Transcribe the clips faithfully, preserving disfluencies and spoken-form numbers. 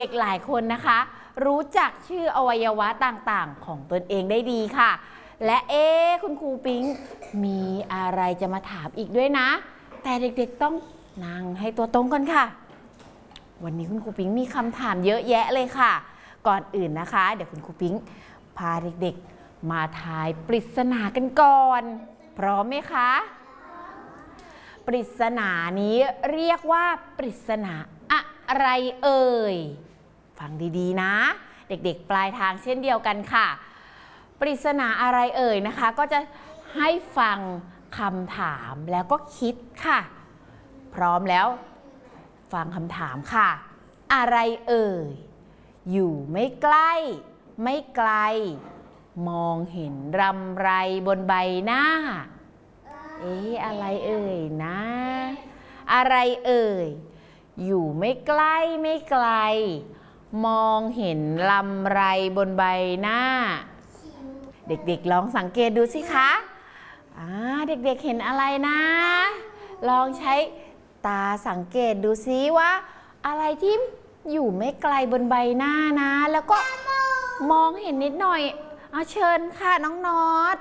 เด็กหลายคนนะคะรู้จักชื่ออวัยวะต่างๆของตนเองได้ดีค่ะและเอ๊คุณครูปิ๊งมีอะไรจะมาถามอีกด้วยนะแต่เด็กๆต้องนั่งให้ตัวตรงกันค่ะวันนี้คุณครูปิ๊งมีคำถามเยอะแยะเลยค่ะก่อนอื่นนะคะเดี๋ยวคุณครูปิ๊งพาเด็กๆมาทายปริศนากันก่อนพร้อมไหมคะปริศนานี้เรียกว่าปริศนาอะไรเอ่ยฟังดีๆนะเด็กๆปลายทางเช่นเดียวกันค่ะปริศนาอะไรเอ่ยนะคะก็จะให้ฟังคำถามแล้วก็คิดค่ะพร้อมแล้วฟังคำถามค่ะอะไรเอ่ยอยู่ไม่ใกล้ไม่ไกลมองเห็นรำไรบนใบหน้าเอ๊ะอะไรเอ่ยนะอะไรเอ่ยอยู่ไม่ใกล้ไม่ไกลมองเห็นลำไรบนใบหน้าเด็กๆลองสังเกตดูสิคะอ่าเด็กๆเห็นอะไรนะลองใช้ตาสังเกตดูซิว่าอะไรที่อยู่ไม่ไกลบนใบหน้านะแล้วก็มองเห็นนิดหน่อยเอาเชิญค่ะน้องน็อต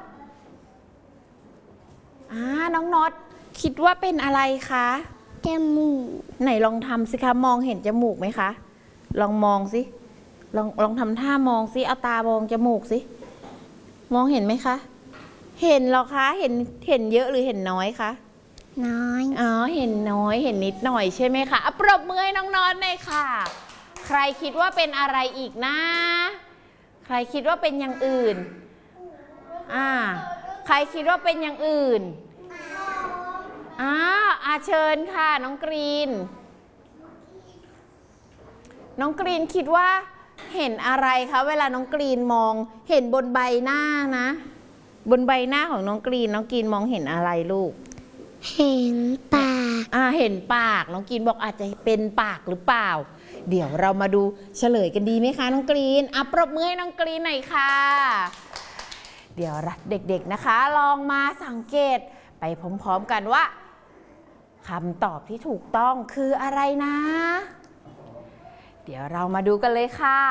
อ่าน้องน็อตคิดว่าเป็นอะไรคะจมูกไหนลองทำสิคะมองเห็นจมูกไหมคะลองมองสิลองลองทำท่ามองสิเอาตามองจมูกสิมองเห็นไหมคะเห็นหรอคะเห็นเห็นเยอะหรือเห็นน้อยคะน้อยอ๋อเห็นน้อยเห็นนิดหน่อยใช่ไหมคะปรบมือให้น้องน็อตหน่อยค่ะใครคิดว่าเป็นอะไรอีกนะใครคิดว่าเป็นอย่างอื่นอ่าใครคิดว่าเป็นอย่างอื่นอ้าวอาเชิญค่ะน้องกรีนน้องกรีนคิดว่าเห็นอะไรคะเวลาน้องกรีนมองเห็นบนใบหน้านะบนใบหน้าของน้องกรีนน้องกรีนมองเห็นอะไรลูกเห็นปากอ่าเห็นปากน้องกรีนบอกอาจจะเป็นปากหรือเปล่าเดี๋ยวเรามาดูเฉลยกันดีไหมคะน้องกรีนอ่ะปรบมือให้น้องกรีนหน่อยค่ะเดี๋ยวเด็กๆนะคะลองมาสังเกตไปพร้อมๆกันว่าคำตอบที่ถูกต้องคืออะไรนะเดี๋ยวเรามาดูกันเลยค่ะ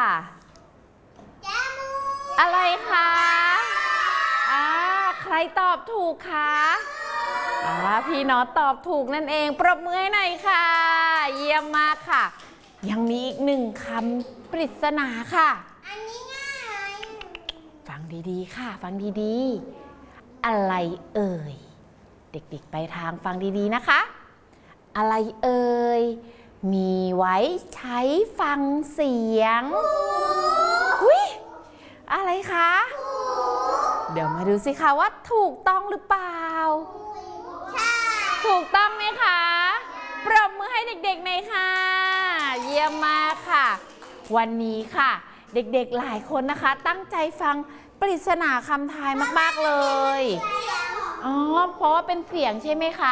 อะไรคะอ่าใครตอบถูกคะอ่าพี่น็อตตอบถูกนั่นเองปรบมือให้หน่อยค่ะเยี่ยมมากค่ะยังมีอีกหนึ่งคำปริศนาค่ะอันนี้ง่ายฟังดีๆค่ะฟังดีๆอะไรเอ่ยเด็กๆไปทางฟังดีๆนะคะอะไรเอ่ยมีไว้ใช้ฟังเสียงอุ๊ยอะไรคะเดี๋ยวมาดูสิคะว่าถูกต้องหรือเปล่าใช่ถูกต้องไหมคะปรบมือให้เด็กๆหน่อยค่ะเยี่ยมมากค่ะวันนี้ค่ะเด็กๆหลายคนนะคะตั้งใจฟังปริศนาคำทายมากๆเลยอ๋อเพราะว่าเป็นเสียงใช่ไหมคะ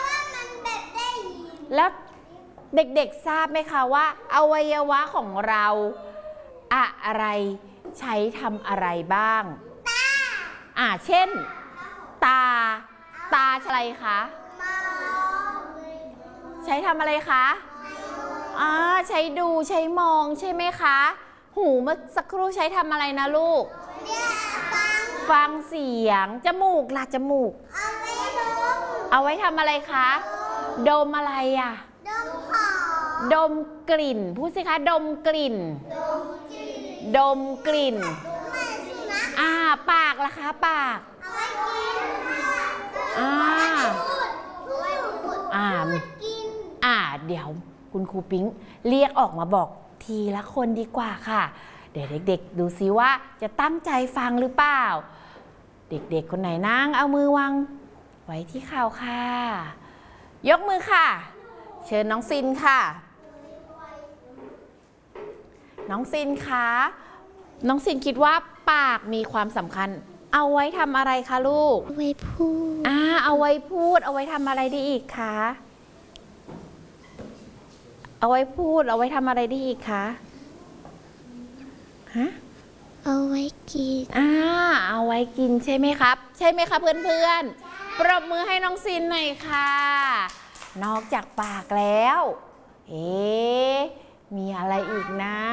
แล้วเด็กๆทราบไหมคะว่าอวัยวะของเราอะไรใช้ทำอะไรบ้างตาอ่าเช่นตาตาอะไรคะใช้ทำอะไรคะอ่าใช้ดูใช้มองใช่ไหมคะหูเมื่อสักครู่ใช้ทำอะไรนะลูกฟังเสียงจมูกล่ะจมูกเอาไว้ทำอะไรคะดมอะไรอ่ะดมกลิ่นพูดสิคะดมกลิ่นดมกลิ่นอ่าปากล่ะคะปากอ่าอ่าอ่าเดี๋ยวคุณครูปิ๊งเรียกออกมาบอกทีละคนดีกว่าค่ะเดี๋ยวเด็กๆดูซิว่าจะตั้งใจฟังหรือเปล่าเด็กๆคนไหนนั่งเอามือวางไว้ที่เข่าค่ะยกมือค่ะเชิญน้องซินค่ะน้องซินคะน้องซินคิดว่าปากมีความสำคัญเอาไว้ทำอะไรคะลูกเอาไว้พูดอ่าเอาไว้พูดเอาไว้ทำอะไรได้อีกคะเอาไว้พูดเอาไว้ทำอะไรได้อีกคะฮะเอาไว้กินอ่าเอาไว้กินใช่ไหมครับใช่ไหมคะเพื่อนๆปรบมือให้น้องซินหน่อยค่ะนอกจากปากแล้วเอ๊ะมีอะไรอีกนะ